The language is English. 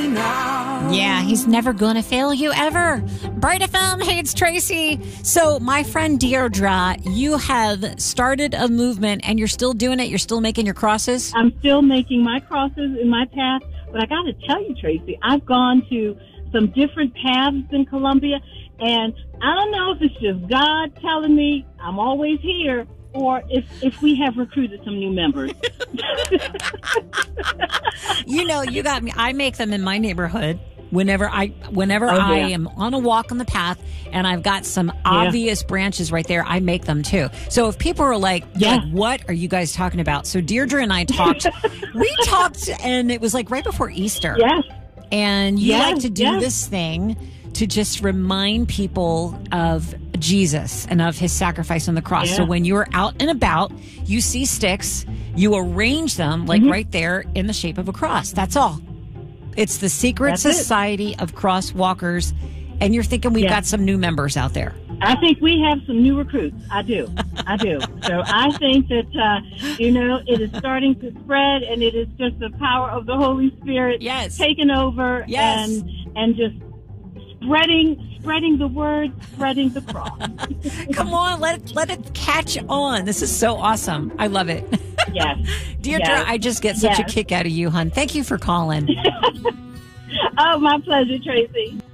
now. Yeah, he's never going to fail you ever. Bright FM, hey, it's Tracy. So my friend Deirdre, you have started a movement and you're still doing it. You're still making your crosses. I'm still making my crosses in my path. But I got to tell you, Tracy, I've gone to some different paths in Columbia. And I don't know if it's just God telling me I'm always here, or if we have recruited some new members. You know, you got me. I make them in my neighborhood whenever I am on a walk on the path and I've got some obvious branches right there. I make them too. So if people are like, what are you guys talking about? So Deirdre and I talked. We talked, and it was like right before Easter. Yes. And you like to do this thing to just remind people of Jesus and of his sacrifice on the cross. So when you're out and about, you see sticks, you arrange them like right there in the shape of a cross. That's all. It's the Secret Society of Crosswalkers. And you're thinking we've got some new members out there. I think we have some new recruits. I do. So I think that, it is starting to spread, and it is just the power of the Holy Spirit taking over and just spreading the word, spreading the cross. Come on, let it catch on. This is so awesome. I love it. Yes. Deirdre, I just get such a kick out of you, hon. Thank you for calling. Oh, my pleasure, Tracy.